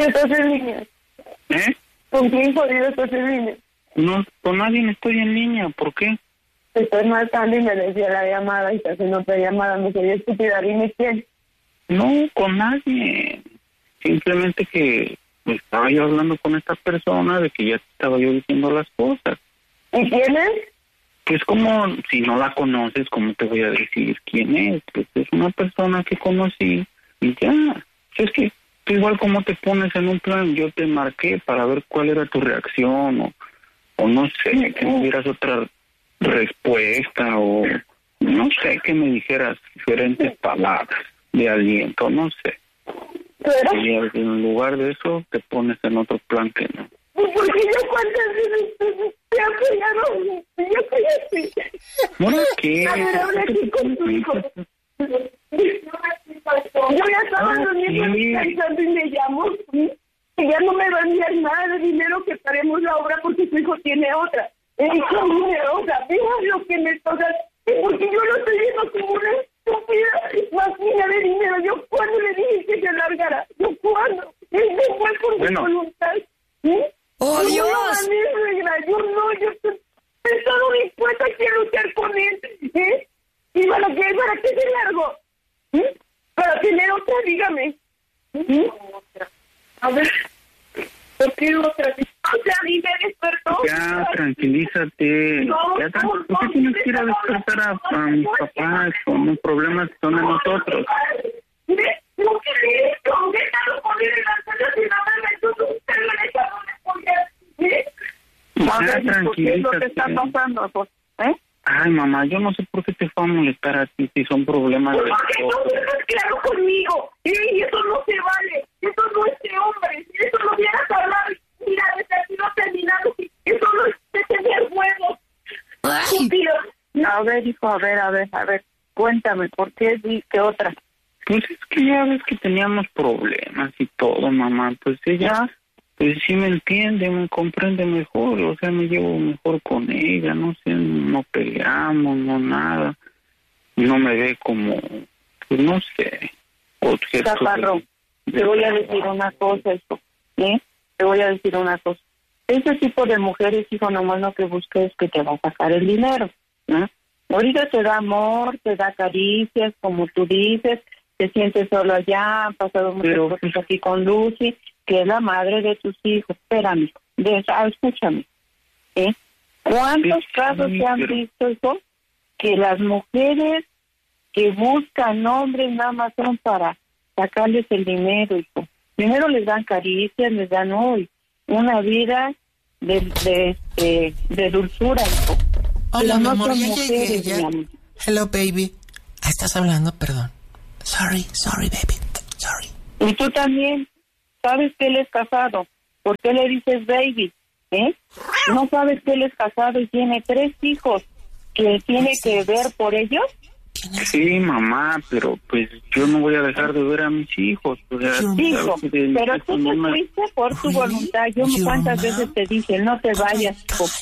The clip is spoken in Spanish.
estás en línea? ¿Con quién jodido estás en línea? No, con nadie estoy en línea. ¿Por qué? Te estoy marcando y me decía la llamada y te hacen otra llamada. Me sería estúpida, dime quién. No, con nadie. Simplemente que estaba yo hablando con esta persona de que ya te estaba yo diciendo las cosas. ¿Y quién es? Pues como, si no la conoces, ¿cómo te voy a decir quién es? Pues es una persona que conocí y ya. Es que tú igual como te pones en un plan, yo te marqué para ver cuál era tu reacción o no sé, que me dieras otra respuesta o no sé, que me dijeras diferentes palabras de aliento, no sé. ¿Pero? Y en lugar de eso te pones en otro plan que no. Porque yo cuántas veces te he apoyado, yo soy así. ¿Bueno qué? A ver, habla aquí con tu hijo. Yo ya estaba durmiendo descansando y me llamó, ¿sí? Que ya no me va a enviar nada de dinero, que paremos la obra porque su hijo tiene otra. He dicho, tiene otra, vean lo que me toca, porque yo lo estoy viendo como una estúpida máquina de dinero. Yo cuando le dije que se largara, yo cuando, él no fue por su voluntad, ¿sí? ¡Oh, yo Dios! Yo estoy todo dispuesta a luchar con él, ¿eh? ¿Y para qué se largó? ¿Eh? Para tener otra, dígame. ¿Eh? A ver, ¿por qué otra? O sea, a mí me despertó. Ya, tranquilízate. ¿Por qué tienes que ir a despertar a mis papás con los problemas que son de nosotros? No querés, déjalo poner en la sala de la mano, entonces usted le deja responder. Ya, tranquilízate. ¿Qué es lo que está pasando? Ay, mamá, yo no sé por qué te fue a molestar a ti si son problemas de nosotros. Porque no estás claro conmigo. Y eso no se vale. Eso no es de hombre. Eso lo hubieras hablado. Mira, desde aquí no terminado. Eso no es de tener huevos. A ver, hijo, a ver. Cuéntame, ¿por qué? ¿Qué otra? Pues es que ya ves que teníamos problemas y todo, mamá. Pues ella, pues sí me entiende, me comprende mejor. O sea, me llevo mejor con ella. No sé, no peleamos, no nada. No me ve como, pues no sé. Chaparro, te voy a decir una cosa, hijo. Te voy a decir una cosa. Ese tipo de mujeres, hijo, nomás lo que busca es que te va a sacar el dinero, ¿no? Ahorita te da amor, te da caricias, como tú dices, te sientes solo allá, han pasado muchas cosas aquí con Lucy, que es la madre de tus hijos. Espérame, escúchame. ¿Cuántos casos se han visto, hijo, que las mujeres que buscan hombres nada más son para sacarles el dinero, hijo? Primero les dan caricias, les dan hoy una vida de dulzura, hijo. Hola, mi amor, ya llegué. Hello, baby. ¿Estás hablando? Perdón. Sorry, baby. Sorry. Y tú también sabes que él es casado. ¿Por qué le dices baby? ¿No sabes que él es casado y tiene 3 hijos que tiene que ver por ellos? Sí, mamá, pero pues yo no voy a dejar de ver a mis hijos. O sea, hijo, pero tú te fuiste por tu voluntad. Yo cuántas veces te dije, no te vayas, hijo.